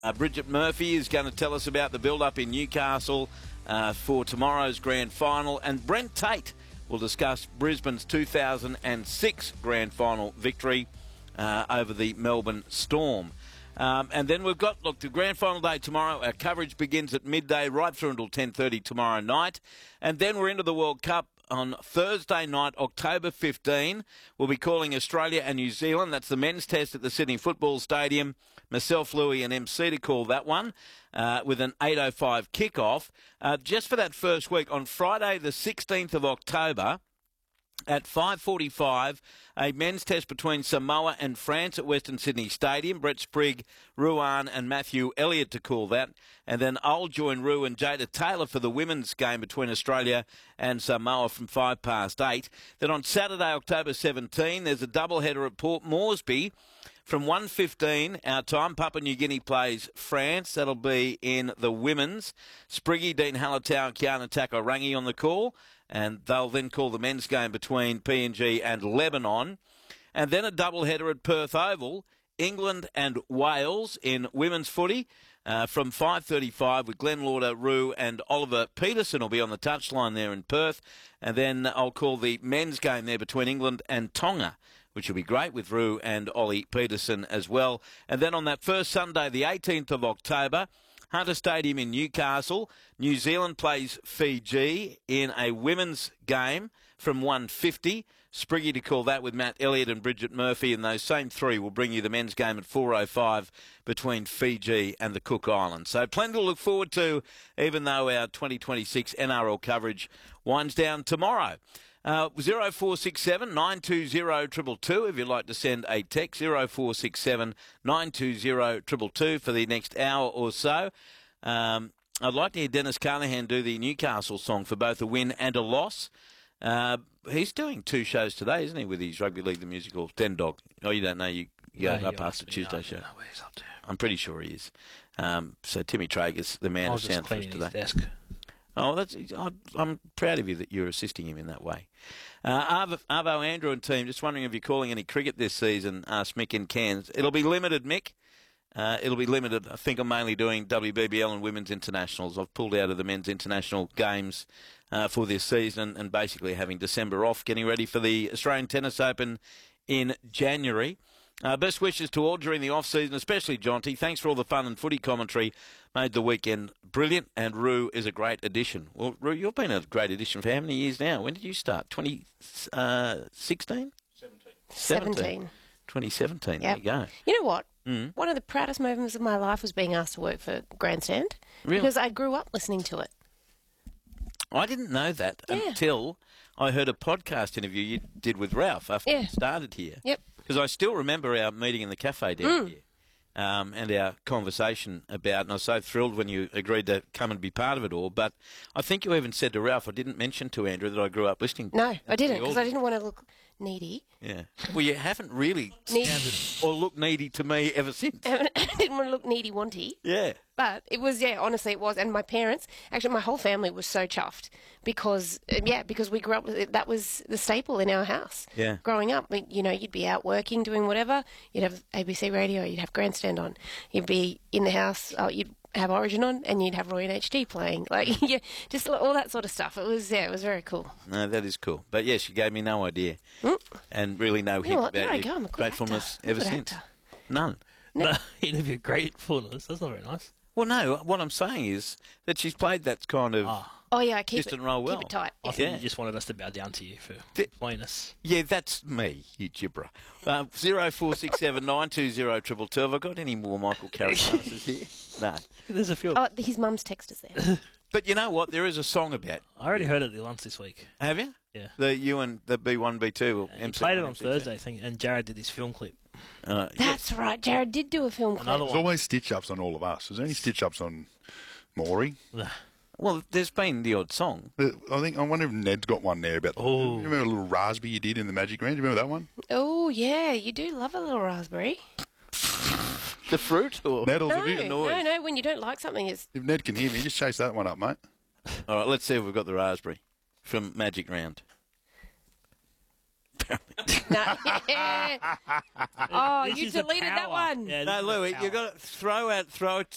Bridget Murphy is going to tell us about the build-up in Newcastle for tomorrow's grand final. And Brent Tate will discuss Brisbane's 2006 grand final victory over the Melbourne Storm. And then we've got, the grand final day tomorrow. Our coverage begins at midday right through until 10:30 tomorrow night. And then we're into the World Cup on Thursday night, October 15. We'll be calling Australia and New Zealand. That's the men's test at the Sydney Football Stadium. Myself, Louis and MC to call that one with an 8:05 kickoff. Just for that first week, on Friday the 16th of October, at 5:45, a men's test between Samoa and France at Western Sydney Stadium. Brett Sprigg, Ruan and Matthew Elliott to call that. And then I'll join Ru and Jada Taylor for the women's game between Australia and Samoa from 8:05. Then on Saturday, October 17, there's a doubleheader at Port Moresby. From 1:15 our time, Papua New Guinea plays France. That'll be in the women's. Spriggy, Dean Hallertau and Kiana Takarangi on the call. And they'll then call the men's game between PNG and Lebanon. And then a doubleheader at Perth Oval, England and Wales in women's footy from 5:35 with Glenn Lauder, Rue and Oliver Peterson will be on the touchline there in Perth. And then I'll call the men's game there between England and Tonga, which will be great with Rue and Ollie Peterson as well. And then on that first Sunday, the 18th of October, Hunter Stadium in Newcastle, New Zealand plays Fiji in a women's game from 1:50. Spriggy to call that with Matt Elliott and Bridget Murphy, and those same three will bring you the men's game at 4:05 between Fiji and the Cook Islands. So plenty to look forward to, even though our 2026 NRL coverage winds down tomorrow. 0467 920 222 if you'd like to send a text. 0467 920 222 for the next hour or so. I'd like to hear Dennis Carnahan do the Newcastle song for both a win and a loss. He's doing two shows today, isn't he, with his Rugby League the Musical, Den Dog. Oh, you don't know, you go up past the Tuesday show. Where he's up to. I'm pretty sure he is. So Timmy Traeger's the man of sound for us today. His desk. Oh, I'm proud of you that you're assisting him in that way. Arvo, Andrew and team, just wondering if you're calling any cricket this season, asked Mick in Cairns. It'll be limited, Mick. It'll be limited. I think I'm mainly doing WBBL and women's internationals. I've pulled out of the men's international games for this season and basically having December off, getting ready for the Australian Tennis Open in January. Best wishes to all during the off-season, especially Jonty. Thanks for all the fun and footy commentary. Made the weekend brilliant, and Rue is a great addition. Well, Rue, you've been a great addition for how many years now? When did you start? 2016? 17. 2017, Yep. There you go. You know what? One of the proudest moments of my life was being asked to work for Grandstand. Really? Because I grew up listening to it. I didn't know that until I heard a podcast interview you did with Ralph after you started here. Yep. Because I still remember our meeting in the cafe down here and our conversation about, and I was so thrilled when you agreed to come and be part of it all. But I think you even said to Ralph, I didn't mention to Andrew that I grew up listening to No, I didn't, because I didn't want to look needy. Yeah. Well, you haven't really sounded or looked needy to me ever since. I didn't want to look needy-wanty. Yeah. But it was, honestly it was. And my parents, actually my whole family was so chuffed because we grew up with it. That was the staple in our house. Yeah. Growing up, you'd be out working, doing whatever. You'd have ABC radio, you'd have Grandstand on. You'd be in the house, you'd have Origin on, and you'd have Roy and HD playing. Just all that sort of stuff. It was very cool. No, that is cool. But yes, you gave me no idea and really no hint about your gratefulness ever since. None. No, hint of your gratefulness. That's not very nice. Well, no, what I'm saying is that she's played that kind of I keep distant role well. Keep it tight. I think you just wanted us to bow down to you for playing us. Yeah, that's me, you gibber. 0467 920 222. Have I got any more Michael Carrick passes here? No. There's a few. Oh, his mum's text is there. But you know what? There is a song about. I already heard it at the lunch this week. Have you? Yeah. You and the B1, B2. He played it on Thursday, I think, and Jared did his film clip. That's right. Jared did do a film clip. There's always stitch-ups on all of us. Is there any stitch-ups on Maury? Well, there's been the odd song. I wonder if Ned's got one there about. You remember a little raspberry you did in the Magic Round? Do you remember that one? Oh yeah, you do love a little raspberry. The fruit, or Ned's No, a bit annoyed. no. When you don't like something, it's If Ned can hear me, just chase that one up, mate. All right, let's see if we've got the raspberry from Magic Round. no. Oh, you deleted that one. Yeah, No, Louis, you've got to throw it